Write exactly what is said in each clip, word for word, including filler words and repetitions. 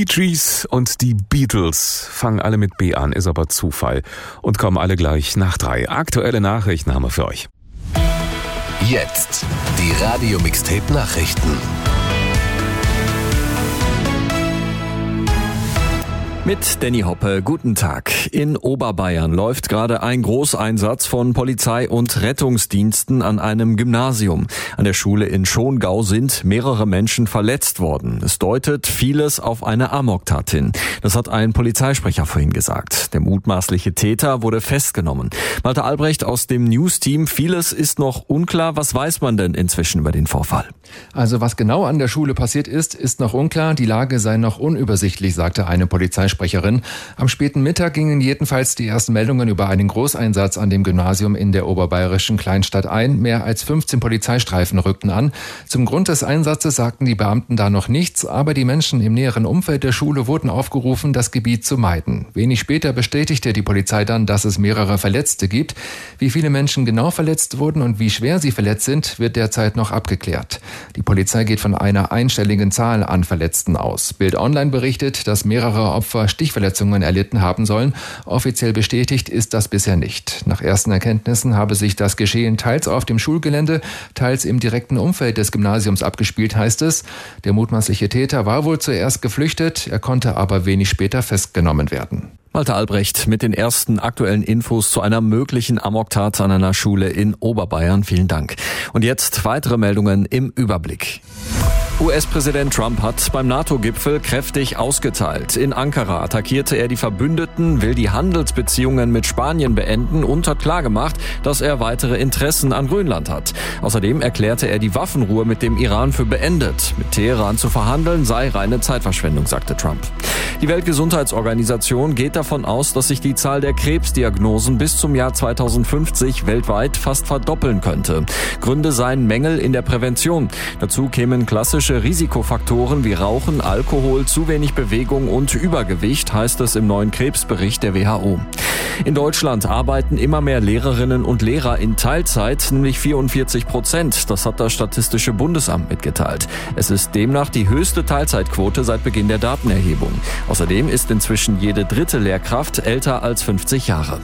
Gees und die Beatles fangen alle mit B an, ist aber Zufall. Und kommen alle gleich nach drei. Aktuelle Nachrichten haben wir für euch. Jetzt die Radio-Mixtape-Nachrichten. Mit Danny Hoppe, guten Tag. In Oberbayern läuft gerade ein Großeinsatz von Polizei und Rettungsdiensten an einem Gymnasium. An der Schule in Schongau sind mehrere Menschen verletzt worden. Es deutet vieles auf eine Amoktat hin. Das hat ein Polizeisprecher vorhin gesagt. Der mutmaßliche Täter wurde festgenommen. Malte Albrecht aus dem News-Team. Vieles ist noch unklar. Was weiß man denn inzwischen über den Vorfall? Also was genau an der Schule passiert ist, ist noch unklar. Die Lage sei noch unübersichtlich, sagte eine Polizeisprecherin. Am späten Mittag gingen jedenfalls die ersten Meldungen über einen Großeinsatz an dem Gymnasium in der oberbayerischen Kleinstadt ein. Mehr als fünfzehn Polizeistreifen rückten an. Zum Grund des Einsatzes sagten die Beamten da noch nichts, aber die Menschen im näheren Umfeld der Schule wurden aufgerufen, das Gebiet zu meiden. Wenig später bestätigte die Polizei dann, dass es mehrere Verletzte gibt. Wie viele Menschen genau verletzt wurden und wie schwer sie verletzt sind, wird derzeit noch abgeklärt. Die Polizei geht von einer einstelligen Zahl an Verletzten aus. Bild Online berichtet, dass mehrere Opfer Stichverletzungen erlitten haben sollen. Offiziell bestätigt ist das bisher nicht. Nach ersten Erkenntnissen habe sich das Geschehen teils auf dem Schulgelände, teils im direkten Umfeld des Gymnasiums abgespielt, heißt es. Der mutmaßliche Täter war wohl zuerst geflüchtet, er konnte aber wenig später festgenommen werden. Malte Albrecht mit den ersten aktuellen Infos zu einer möglichen Amoktat an einer Schule in Oberbayern. Vielen Dank. Und jetzt weitere Meldungen im Überblick. U S-Präsident Trump hat beim NATO-Gipfel kräftig ausgeteilt. In Ankara attackierte er die Verbündeten, will die Handelsbeziehungen mit Spanien beenden und hat klargemacht, dass er weitere Interessen an Grönland hat. Außerdem erklärte er die Waffenruhe mit dem Iran für beendet. Mit Teheran zu verhandeln sei reine Zeitverschwendung, sagte Trump. Die Weltgesundheitsorganisation geht davon aus, dass sich die Zahl der Krebsdiagnosen bis zum Jahr zweitausendfünfzig weltweit fast verdoppeln könnte. Gründe seien Mängel in der Prävention. Dazu kämen klassische Risikofaktoren wie Rauchen, Alkohol, zu wenig Bewegung und Übergewicht, heißt es im neuen Krebsbericht der W H O. In Deutschland arbeiten immer mehr Lehrerinnen und Lehrer in Teilzeit, nämlich vierundvierzig Prozent. Das hat das Statistische Bundesamt mitgeteilt. Es ist demnach die höchste Teilzeitquote seit Beginn der Datenerhebung. Außerdem ist inzwischen jede dritte Lehrkraft älter als fünfzig Jahre.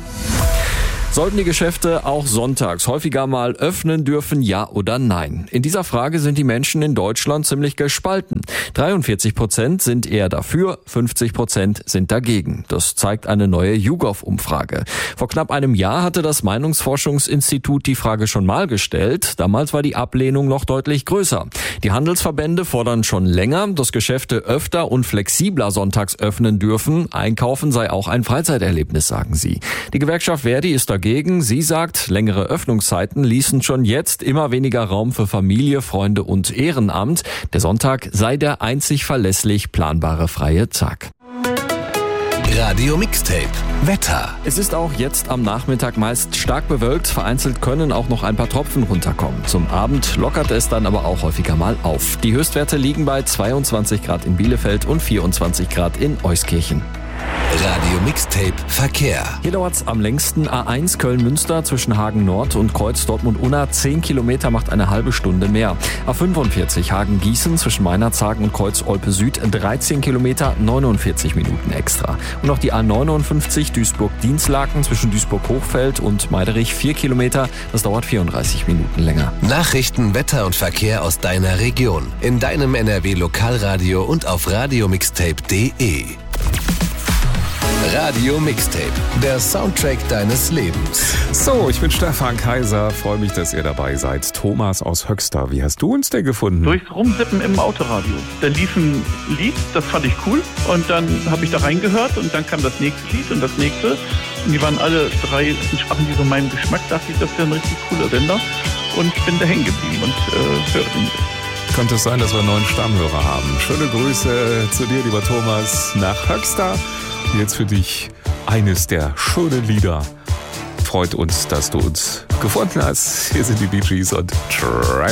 Sollten die Geschäfte auch sonntags häufiger mal öffnen dürfen, ja oder nein? In dieser Frage sind die Menschen in Deutschland ziemlich gespalten. dreiundvierzig Prozent sind eher dafür, fünfzig Prozent sind dagegen. Das zeigt eine neue YouGov-Umfrage. Vor knapp einem Jahr hatte das Meinungsforschungsinstitut die Frage schon mal gestellt. Damals war die Ablehnung noch deutlich größer. Die Handelsverbände fordern schon länger, dass Geschäfte öfter und flexibler sonntags öffnen dürfen. Einkaufen sei auch ein Freizeiterlebnis, sagen sie. Die Gewerkschaft Verdi ist dagegen. Sie sagt, längere Öffnungszeiten ließen schon jetzt immer weniger Raum für Familie, Freunde und Ehrenamt. Der Sonntag sei der einzig verlässlich planbare freie Tag. Radio Mixtape Wetter. Es ist auch jetzt am Nachmittag meist stark bewölkt. Vereinzelt können auch noch ein paar Tropfen runterkommen. Zum Abend lockert es dann aber auch häufiger mal auf. Die Höchstwerte liegen bei zweiundzwanzig Grad in Bielefeld und vierundzwanzig Grad in Euskirchen. Radio Mixtape Verkehr. Hier dauert's am längsten. A eins Köln-Münster zwischen Hagen Nord und Kreuz Dortmund-Unna. zehn Kilometer macht eine halbe Stunde mehr. A fünfundvierzig Hagen-Gießen zwischen Meinerzhagen und Kreuz Olpe Süd. dreizehn Kilometer, neunundvierzig Minuten extra. Und noch die A neunundfünfzig Duisburg-Dienstlaken zwischen Duisburg-Hochfeld und Meiderich. vier Kilometer. Das dauert vierunddreißig Minuten länger. Nachrichten, Wetter und Verkehr aus deiner Region. In deinem N R W-Lokalradio und auf radiomixtape punkt de. Radio Mixtape, der Soundtrack deines Lebens. So, ich bin Stefan Kaiser, freue mich, dass ihr dabei seid. Thomas aus Höxter, wie hast du uns denn gefunden? Durchs Rumsippen im Autoradio. Da lief ein Lied, das fand ich cool und dann habe ich da reingehört und dann kam das nächste Lied und das nächste und die waren alle drei, entsprachen die so meinem Geschmack, dachte ich, das wäre ein richtig cooler Sender und ich bin da hängen geblieben und äh, höre den jetzt. Könnte es sein, dass wir einen neuen Stammhörer haben. Schöne Grüße zu dir, lieber Thomas, nach Höxter. Jetzt für dich eines der schönen Lieder. Freut uns, dass du uns gefunden hast. Hier sind die Bee Gees und Try